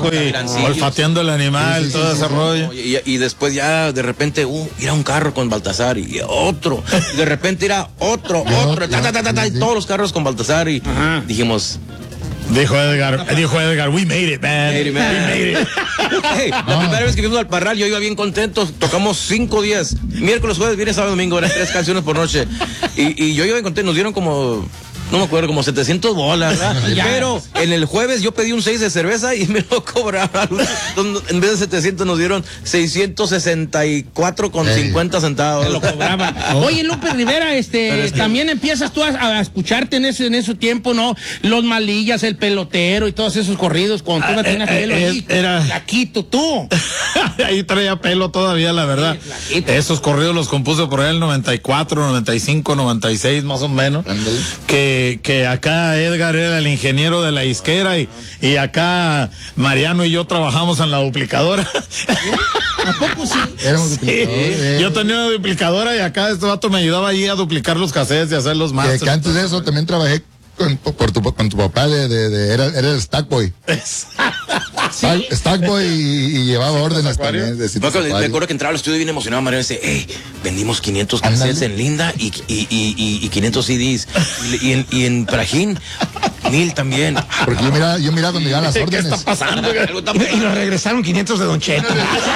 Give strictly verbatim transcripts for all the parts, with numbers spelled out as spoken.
México y olfateando el animal, sí, sí, todo sí, ese sí, rollo. Y, y después ya de repente, uh, ir a un carro con Baltasar y otro. Y de repente ir a otro, otro, ta, ta, ta, ta, ta, y todos los carros con Baltasar y Ajá. dijimos... Dijo Edgar, dijo Edgar, we made it, man. Made it, man. We made it. Hey, la no. primera vez que fuimos al Parral, yo iba bien contento. Tocamos cinco días. Miércoles, jueves, viernes, sábado, domingo. Eran tres canciones por noche. Y, y yo iba bien contento. Nos dieron como... No me acuerdo, como setecientos bolas, ¿verdad? Pero en el jueves yo pedí un seis de cerveza y me lo cobraron. En vez de setecientos nos dieron seiscientos sesenta y cuatro con cincuenta centavos. Te lo cobraban. Oye, Lupe Rivera, este, es que... también empiezas tú a, a escucharte en ese, en ese tiempo, ¿no? Los Malillas, el Pelotero y todos esos corridos cuando tú no tenías pelo eh, ahí. Era... Laquito, tú. Ahí traía pelo todavía, la verdad. Sí, esos corridos los compuse por ahí el noventa y cuatro, noventa y cinco, noventa y seis más o menos. Andale. Que que acá Edgar era el ingeniero de la isquera y, y acá Mariano y yo trabajamos en la duplicadora. ¿A poco sí? Éramos duplicadores. Sí. Yo tenía una duplicadora y acá este vato me ayudaba allí a duplicar los cassettes y hacer los masters. Que, que antes de eso también trabajé con, por tu, con tu papá de, de, de era, era el Stackboy. ¿Sí? Stackboy y, y llevaba órdenes también. De me, acuerdo, me acuerdo que entraba al estudio bien emocionado, Mario, y dice, hey, vendimos quinientos cassettes en Linda y, y, y, y, y quinientos C Ds. Y, y en, y en Prajín, mil también. Porque yo miraba, yo miraba cuando llegaban las órdenes. ¿Qué está pasando? Y nos regresaron quinientos de Don Cheto.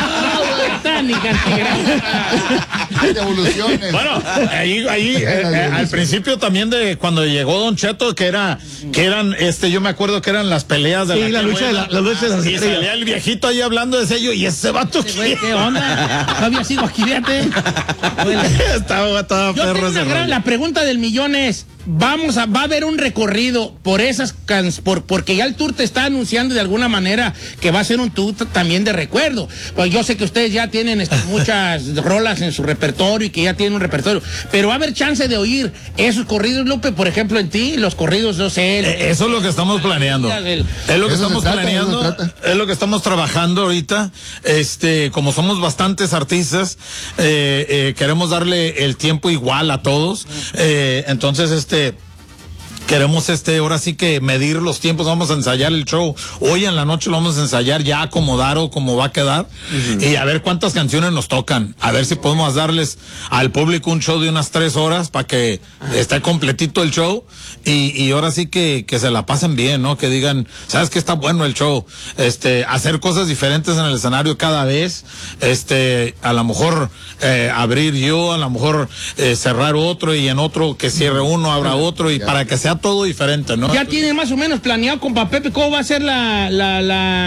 Evoluciones. Bueno, ahí, ahí eh, eh, al principio también de cuando llegó Don Cheto, que era, que eran, este, yo me acuerdo que eran las peleas de sí, la, la lucha de la, la lucha de las y salía el viejito ahí hablando de sello y ese vato ¿qué, ¿qué onda? No había sido aquí, fíjate. estaba, estaba yo perro ese gran, la pregunta del millón es, vamos a, va a haber un recorrido por esas cans, por, porque ya el tour te está anunciando de alguna manera que va a ser un tour también de recuerdo. Pues yo sé que ustedes ya tienen este, muchas rolas en su repertorio y que ya tienen un repertorio, pero va a haber chance de oír esos corridos, Lupe, por ejemplo, en ti, los corridos, no sé. El, eh, eso es lo que estamos planeando. El, es lo que estamos trata, planeando, es lo que estamos trabajando ahorita. Este, como somos bastantes artistas, eh, eh, queremos darle el tiempo igual a todos. Eh, entonces, este, queremos este, ahora sí que medir los tiempos, vamos a ensayar el show. Hoy en la noche lo vamos a ensayar, ya acomodar o cómo va a quedar. Uh-huh. Y a ver cuántas canciones nos tocan. A ver si podemos darles al público un show de unas tres horas para que uh-huh. esté completito el show. Y, y ahora sí que, que se la pasen bien, ¿no? Que digan, ¿sabes qué? Está bueno el show. Este, hacer cosas diferentes en el escenario cada vez. Este, a lo mejor eh, abrir yo, a lo mejor eh, cerrar otro y en otro que cierre uno, abra otro y yeah. para que sea todo diferente, ¿no? Ya tienen más o menos planeado con Pepe cómo va a ser la la la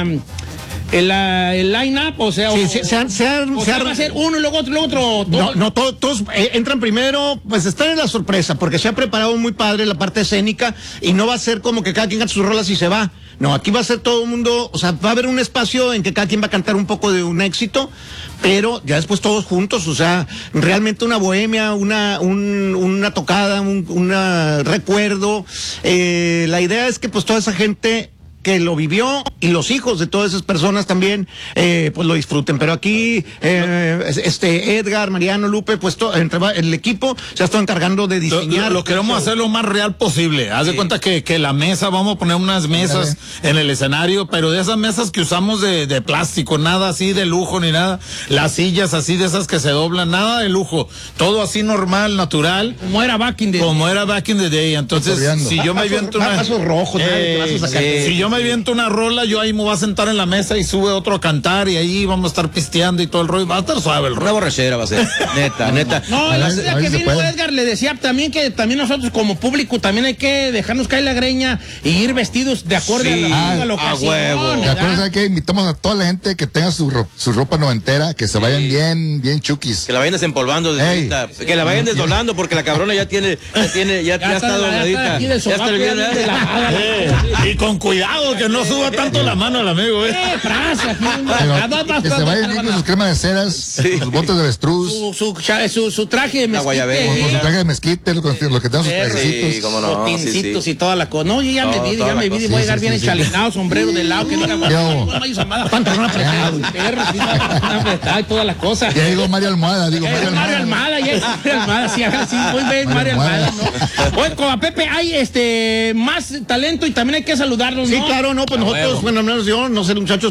el, el line-up, o sea, sí, o, se, se, han, se, han, o se sea, han, va a ser uno y luego otro, luego otro. No, no, todos, todos eh, entran primero, pues están en la sorpresa, porque se ha preparado muy padre la parte escénica y no va a ser como que cada quien canta sus rolas y se va. No, aquí va a ser todo el mundo, o sea, va a haber un espacio en que cada quien va a cantar un poco de un éxito, pero ya después todos juntos, o sea, realmente una bohemia, una, un, una tocada, un una recuerdo. Eh, la idea es que pues toda esa gente que lo vivió y los hijos de todas esas personas también eh, pues lo disfruten, pero aquí eh, este Edgar, Mariano, Lupe, pues to, entre, el equipo se ha estado encargando de diseñar. Lo, lo queremos hacer lo más real posible. Haz sí. de cuenta que, que la mesa, vamos a poner unas mesas Dale. en el escenario, pero de esas mesas que usamos de, de plástico, nada así de lujo ni nada, las sillas así de esas que se doblan, nada de lujo, todo así normal, natural, como era back in the day. como era back in the day. Entonces, si yo me aviento una vasos rojos, eh, eh, si yo me aviento una rola, yo ahí me voy a sentar en la mesa y sube otro a cantar y ahí vamos a estar pisteando y todo el rollo. Va a estar suave el rollo. Una borrachera va a ser, neta, neta. No, la idea que vino Edgar le decía también que también nosotros como público también hay que dejarnos caer la greña y ir vestidos de acuerdo sí, a la, a la ocasión. A huevo. De acuerdo, que invitamos a toda la gente que tenga su, ro su ropa noventera, que se vayan sí. bien, bien chukis. Que la vayan desempolvando, hey. que la vayan desdoblando porque la cabrona ya tiene, ya tiene, ya, ya, ya está dobladita. Ya está bien, y con cuidado que no suba tanto la mano al amigo, ¿eh? eh frase, Pero, que se vayan bien con sus cremas de ceras, sí. sus botes de avestruz, su, su, su, su traje de mezquite, con su traje de mezquite, los que, lo que tengan sus trajecitos, sí, cómo no, tincitos sí, sí. y toda la cosa. No, yo ya no, me vi, ya me vi, voy a llegar bien enchalinado, sombrero de lado, que no me pantalón apretado, apretado y toda la cosa. Ya digo Mario Almohada, digo Mario Almohada, ya Mario Almohada, sí, sí, muy bien, Mario Almohada, ¿no? Oye, como a Pepe hay este más talento y también hay que saludarlos, ¿no? Sí, claro, no, pues nosotros, bueno, al menos yo, no sé, muchachos,